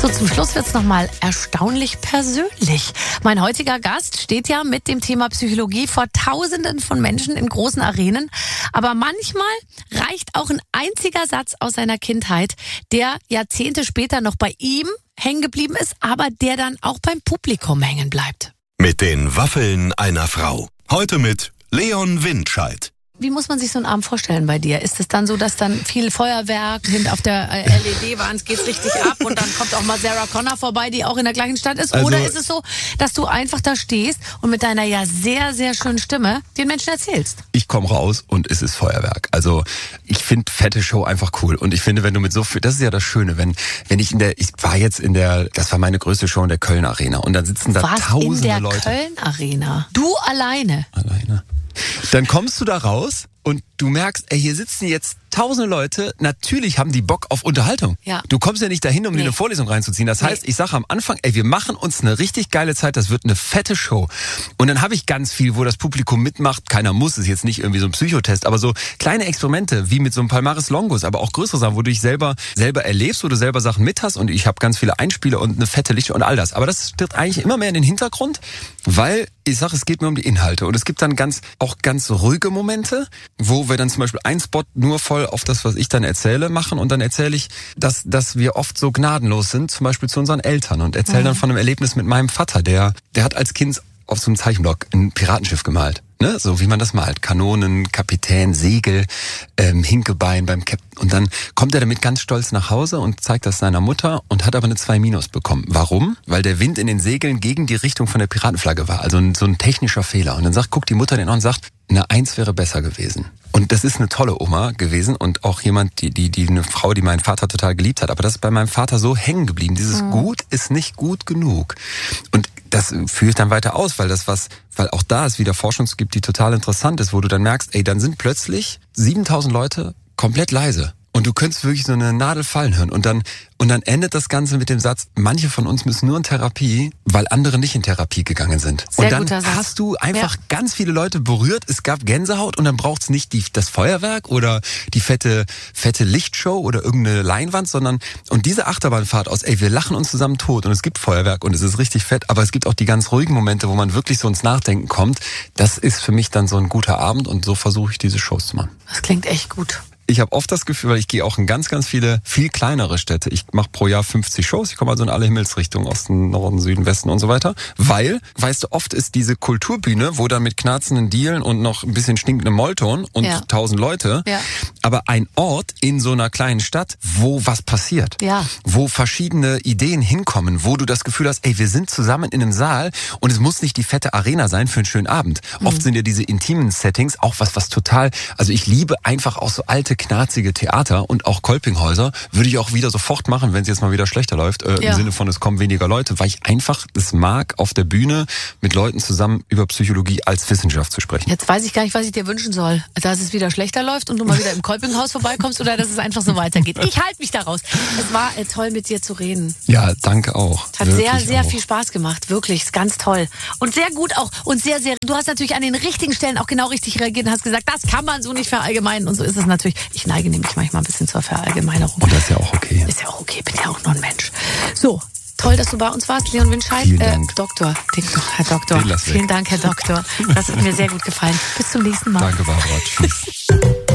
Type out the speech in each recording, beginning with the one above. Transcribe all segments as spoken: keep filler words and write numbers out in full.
So, zum Schluss wird's nochmal erstaunlich persönlich. Mein heutiger Gast steht ja mit dem Thema Psychologie vor Tausenden von Menschen in großen Arenen. Aber manchmal reicht auch ein einziger Satz aus seiner Kindheit, der Jahrzehnte später noch bei ihm hängen geblieben ist, aber der dann auch beim Publikum hängen bleibt. Mit den Waffeln einer Frau. Heute mit Leon Windscheid. Wie muss man sich so einen Abend vorstellen bei dir? Ist es dann so, dass dann viel Feuerwerk, hin auf der äh, L E D-Wand geht's richtig ab und dann kommt auch mal Sarah Connor vorbei, die auch in der gleichen Stadt ist? Also, oder ist es so, dass du einfach da stehst und mit deiner ja sehr, sehr schönen Stimme den Menschen erzählst? Ich komme raus und es ist Feuerwerk. Also ich finde fette Show einfach cool. Und ich finde, wenn du mit so viel, das ist ja das Schöne, wenn wenn ich in der, ich war jetzt in der, das war meine größte Show in der Köln Arena und dann sitzen da Was tausende in der Leute. Köln Arena? Du alleine? Alleine. Dann kommst du da raus und du merkst, ey, hier sitzen jetzt tausende Leute, natürlich haben die Bock auf Unterhaltung. Ja. Du kommst ja nicht dahin, um Nee. dir eine Vorlesung reinzuziehen. Das Nee. heißt, ich sage am Anfang, ey, wir machen uns eine richtig geile Zeit, das wird eine fette Show. Und dann habe ich ganz viel, wo das Publikum mitmacht. Keiner muss, ist jetzt nicht irgendwie so ein Psychotest, aber so kleine Experimente, wie mit so einem Palmares Longus, aber auch größere Sachen, wo du dich selber selber erlebst, wo du selber Sachen mit hast und ich habe ganz viele Einspiele und eine fette Licht und all das. Aber das tritt eigentlich immer mehr in den Hintergrund, weil ich sage, es geht mir um die Inhalte. Und es gibt dann ganz auch ganz ruhige Momente, wo wir dann zum Beispiel einen Spot nur voll auf das, was ich dann erzähle, machen und dann erzähle ich, dass dass wir oft so gnadenlos sind, zum Beispiel zu unseren Eltern und erzähle Mhm. dann von einem Erlebnis mit meinem Vater, der der hat als Kind auf so einem Zeichenblock ein Piratenschiff gemalt. Ne? So wie man das malt. Kanonen, Kapitän, Segel, ähm, Hinkebein beim Captain. Und dann kommt er damit ganz stolz nach Hause und zeigt das seiner Mutter und hat aber eine zwei Minus bekommen. Warum? Weil der Wind in den Segeln gegen die Richtung von der Piratenflagge war. Also ein, so ein technischer Fehler. Und dann sagt, guckt die Mutter den an und sagt, eine Eins wäre besser gewesen. Und das ist eine tolle Oma gewesen und auch jemand, die, die, die eine Frau, die meinen Vater total geliebt hat. Aber das ist bei meinem Vater so hängen geblieben. Dieses mhm. Gut ist nicht gut genug. Und das führe ich dann weiter aus, weil das was, weil auch da es wieder Forschung gibt, die total interessant ist, wo du dann merkst, ey, dann sind plötzlich siebentausend Leute komplett leise. Und du könntest wirklich so eine Nadel fallen hören. Und dann, und dann endet das Ganze mit dem Satz, manche von uns müssen nur in Therapie, weil andere nicht in Therapie gegangen sind. Sehr und dann guter Satz. hast du einfach Ja. ganz viele Leute berührt. Es gab Gänsehaut und dann braucht's nicht die, das Feuerwerk oder die fette, fette Lichtshow oder irgendeine Leinwand, sondern, und diese Achterbahnfahrt aus, ey, wir lachen uns zusammen tot und es gibt Feuerwerk und es ist richtig fett, aber es gibt auch die ganz ruhigen Momente, wo man wirklich so ins Nachdenken kommt. Das ist für mich dann so ein guter Abend und so versuche ich diese Shows zu machen. Das klingt echt gut. Ich habe oft das Gefühl, weil ich gehe auch in ganz, ganz viele, viel kleinere Städte. Ich mache pro Jahr fünfzig Shows. Ich komme also in alle Himmelsrichtungen, Osten, Norden, Süden, Westen und so weiter. Weil, weißt du, oft ist diese Kulturbühne, wo dann mit knarzenden Dielen und noch ein bisschen stinkendem Mollton und Ja. tausend Leute, Ja. aber ein Ort in so einer kleinen Stadt, wo was passiert. Ja. Wo verschiedene Ideen hinkommen, wo du das Gefühl hast, ey, wir sind zusammen in einem Saal und es muss nicht die fette Arena sein für einen schönen Abend. Mhm. Oft sind ja diese intimen Settings auch was, was total, also ich liebe einfach auch so alte, knarzige Theater und auch Kolpinghäuser würde ich auch wieder sofort machen, wenn es jetzt mal wieder schlechter läuft, äh, Ja. im Sinne von, es kommen weniger Leute, weil ich einfach es mag, auf der Bühne mit Leuten zusammen über Psychologie als Wissenschaft zu sprechen. Jetzt weiß ich gar nicht, was ich dir wünschen soll. Dass es wieder schlechter läuft und du mal wieder im Kolpinghaus vorbeikommst oder dass es einfach so weitergeht. Ich halte mich daraus. Es war äh, toll, mit dir zu reden. Ja, danke auch. Es hat Wirklich sehr, sehr auch. viel Spaß gemacht. Wirklich, ist ganz toll. Und sehr gut auch. Und sehr, sehr, du hast natürlich an den richtigen Stellen auch genau richtig reagiert und hast gesagt, das kann man so nicht verallgemeinern. Und so ist es natürlich. Ich neige nämlich manchmal ein bisschen zur Verallgemeinerung. Und das ist ja auch okay. Ist ja auch okay, bin ja auch nur ein Mensch. So, toll, dass du bei uns warst, Leon Windscheid. Vielen Dank. Äh, Doktor, den, Herr Doktor. Den lass weg. Vielen Dank, Herr Doktor. Das hat mir sehr gut gefallen. Bis zum nächsten Mal. Danke, Barbara. Tschüss.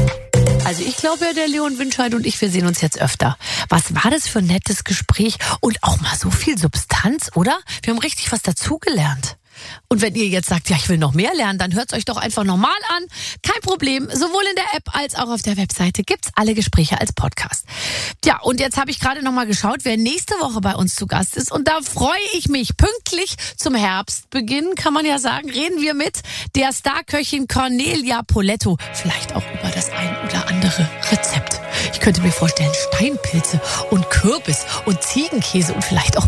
Also ich glaube ja, der Leon Windscheid und ich, wir sehen uns jetzt öfter. Was war das für ein nettes Gespräch und auch mal so viel Substanz, oder? Wir haben richtig was dazugelernt. Und wenn ihr jetzt sagt, ja, ich will noch mehr lernen, dann hört's euch doch einfach nochmal an. Kein Problem, sowohl in der App als auch auf der Webseite gibt's alle Gespräche als Podcast. Ja, und jetzt habe ich gerade nochmal geschaut, wer nächste Woche bei uns zu Gast ist. Und da freue ich mich. Pünktlich zum Herbstbeginn, kann man ja sagen, reden wir mit der Starköchin Cornelia Poletto. Vielleicht auch über das ein oder andere Rezept. Ich könnte mir vorstellen, Steinpilze und Kürbis und Ziegenkäse und vielleicht auch